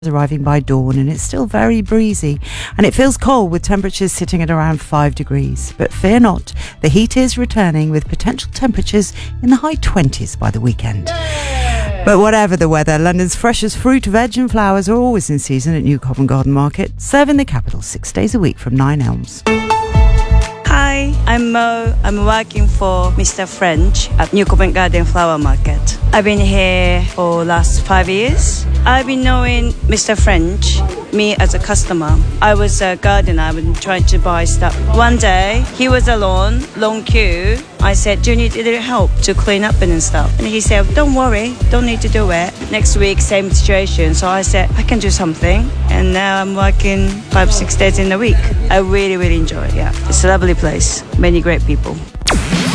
arriving by dawn, and it's still very breezy, and it feels cold with temperatures sitting at around 5 degrees. But fear not, the heat is returning with potential temperatures in the high 20s by the weekend. But whatever the weather, London's freshest fruit, veg and flowers are always in season at New Covent Garden Market, serving the capital 6 days a week from 9 Elms. Hi, I'm Mo. I'm working for Mr. French at New Covent Garden Flower Market. I've been here for last 5 years. I've been knowing Mr. French, me as a customer. I was a gardener, I've been trying to buy stuff. One day, he was alone, long queue. I said, do you need a little help to clean up and stuff? And he said, don't worry, don't need to do it. Next week, same situation. So I said, I can do something. And now I'm working 5-6 days in a week. I really, really enjoy it, yeah. It's a lovely place, many great people.